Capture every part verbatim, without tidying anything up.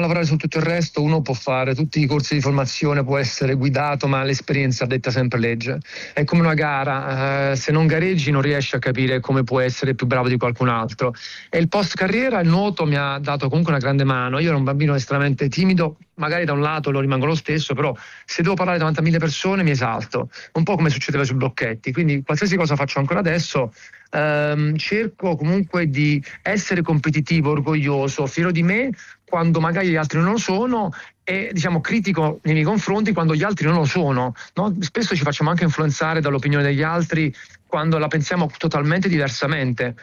lavorare su tutto il resto, uno può fare tutti i corsi di formazione, può essere guidato, ma l'esperienza detta sempre legge. È come una gara, eh, se non gareggi non riesci a capire come puoi essere più bravo di qualcun altro. E il post carriera, il nuoto mi ha dato comunque una grande mano. Io ero un bambino estremamente timido, magari da un lato lo rimango lo stesso, però se devo parlare davanti a mille persone mi esalto, un po' come succedeva sui blocchetti. Quindi qualsiasi cosa faccio ancora adesso, ehm, cerco comunque di essere competitivo, orgoglioso, fiero di me quando magari gli altri non lo sono, e diciamo critico nei miei confronti quando gli altri non lo sono, no? Spesso ci facciamo anche influenzare dall'opinione degli altri quando la pensiamo totalmente diversamente.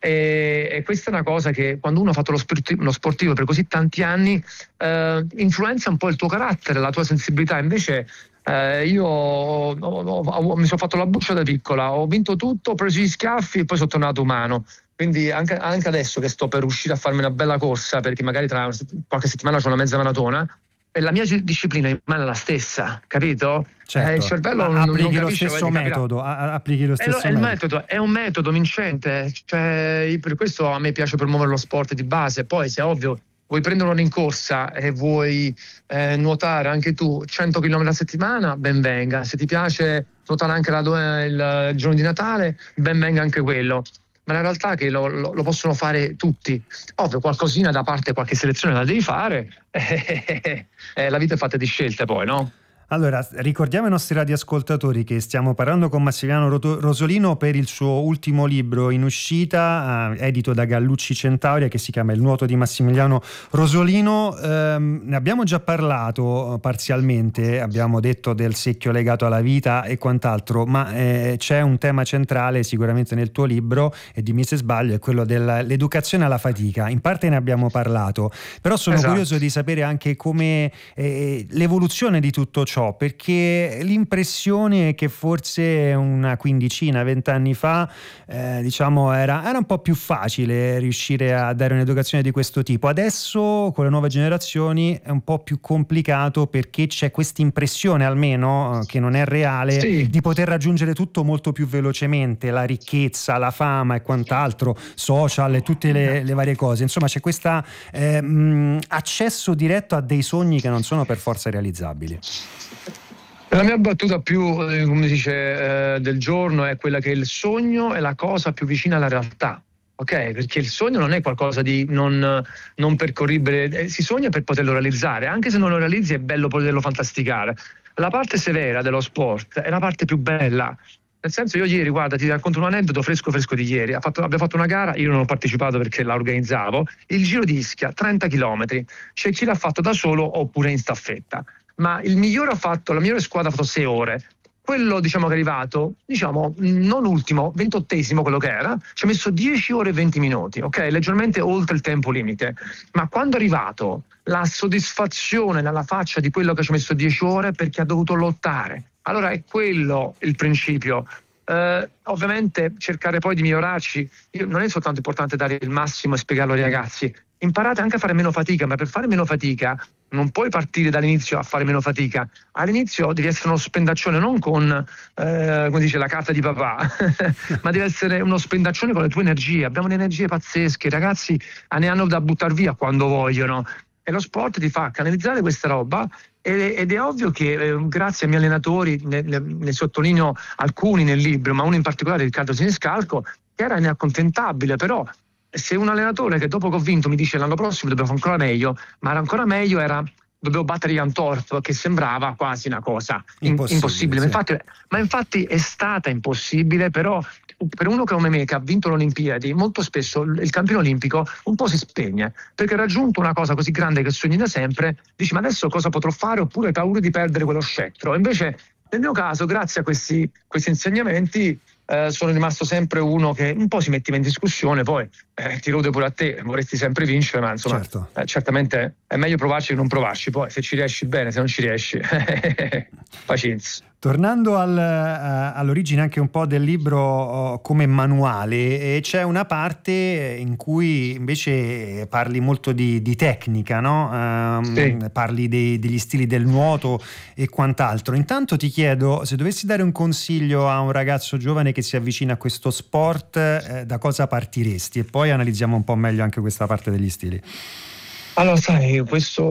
E, e questa è una cosa che quando uno ha fatto lo, sport, lo sportivo per così tanti anni, eh, influenza un po' il tuo carattere, la tua sensibilità. Invece eh, io ho, ho, ho, mi sono fatto la buccia da piccola, ho vinto tutto, ho preso gli schiaffi e poi sono tornato umano. Quindi anche, anche adesso che sto per uscire a farmi una bella corsa, perché magari tra qualche settimana c'ho una mezza maratona, e la mia disciplina rimane la stessa, capito? Certo. Eh, il cervello non, applichi non lo capisce, stesso vedi, metodo, a- applichi lo è, lo, stesso è, il metodo. metodo, è un metodo vincente, cioè, per questo a me piace promuovere lo sport di base. Poi se è ovvio vuoi prendere una rincorsa e vuoi eh, nuotare anche tu cento chilometri a settimana, ben venga. Se ti piace nuotare anche la, il, il giorno di Natale, ben venga anche quello. Ma la realtà è che lo, lo, lo possono fare tutti. Ovvio, qualcosina da parte, qualche selezione la devi fare. Eh, eh, la vita è fatta di scelte poi, no? Allora, ricordiamo ai nostri radioascoltatori che stiamo parlando con Massimiliano Rosolino per il suo ultimo libro in uscita, eh, edito da Gallucci Centauria, che si chiama Il nuoto di Massimiliano Rosolino. Ehm, ne abbiamo già parlato parzialmente, abbiamo detto del secchio legato alla vita e quant'altro, ma eh, c'è un tema centrale sicuramente nel tuo libro, e dimmi se sbaglio, è quello dell'educazione alla fatica. In parte ne abbiamo parlato, però sono Esatto. curioso di sapere anche come eh, l'evoluzione di tutto ciò, perché l'impressione è che forse una quindicina, vent'anni fa eh, diciamo era, era un po' più facile riuscire a dare un'educazione di questo tipo. Adesso con le nuove generazioni è un po' più complicato, perché c'è questa impressione, almeno che non è reale, sì. di poter raggiungere tutto molto più velocemente, la ricchezza, la fama e quant'altro, social e tutte le, le varie cose. Insomma, c'è questo eh, accesso diretto a dei sogni che non sono per forza realizzabili. La mia battuta più, eh, come si dice, eh, del giorno è quella che il sogno è la cosa più vicina alla realtà, ok? Perché il sogno non è qualcosa di non, non percorribile, eh, si sogna per poterlo realizzare, anche se non lo realizzi è bello poterlo fantasticare. La parte severa dello sport è la parte più bella. Nel senso, io ieri, guarda, ti racconto un aneddoto fresco fresco di ieri. Ha fatto, abbiamo fatto una gara, io non ho partecipato perché la organizzavo, il Giro di Ischia, trenta chilometri. C'è chi l'ha fatto da solo oppure in staffetta. Ma il migliore ha fatto, la migliore squadra ha fatto sei ore. Quello, diciamo, che è arrivato, diciamo, non ultimo, ventottesimo quello che era, ci ha messo dieci ore e venti minuti, ok? Leggermente oltre il tempo limite. Ma quando è arrivato, la soddisfazione nella faccia di quello che ci ha messo dieci ore perché ha dovuto lottare. Allora è quello il principio. Eh, ovviamente cercare poi di migliorarci. Io, non è soltanto importante dare il massimo e spiegarlo ai ragazzi. Imparate anche a fare meno fatica, ma per fare meno fatica non puoi partire dall'inizio a fare meno fatica. All'inizio devi essere uno spendaccione, non con eh, come dice la carta di papà, ma deve essere uno spendaccione con le tue energie. Abbiamo le energie pazzesche, i ragazzi ne hanno da buttare via quando vogliono. E lo sport ti fa canalizzare questa roba. Ed è ovvio che eh, grazie ai miei allenatori, ne, ne, ne sottolineo alcuni nel libro, ma uno in particolare, Riccardo Siniscalco, che era inaccontentabile, però se un allenatore che dopo che ho vinto mi dice l'anno prossimo dobbiamo fare ancora meglio, ma era ancora meglio era dovevo battere Jan Torp, che sembrava quasi una cosa impossibile, impossibile. Sì. Ma, infatti, ma infatti è stata impossibile, però per uno come me che ha vinto le Olimpiadi, molto spesso il campione olimpico un po' si spegne, perché raggiunto una cosa così grande che sogni da sempre, dici ma adesso cosa potrò fare, oppure hai paura di perdere quello scettro. Invece nel mio caso, grazie a questi, questi insegnamenti, eh, sono rimasto sempre uno che un po' si metteva in discussione, poi eh, ti rode pure a te, vorresti sempre vincere, ma insomma certo. eh, certamente è meglio provarci che non provarci, poi se ci riesci bene, se non ci riesci pazienza. Tornando al, uh, all'origine anche un po' del libro uh, come manuale, eh, c'è una parte in cui invece parli molto di, di tecnica, no? Um, sì. Parli dei, degli stili del nuoto e quant'altro. Intanto ti chiedo, se dovessi dare un consiglio a un ragazzo giovane che si avvicina a questo sport, eh, da cosa partiresti? E poi analizziamo un po' meglio anche questa parte degli stili. Allora, sai, questo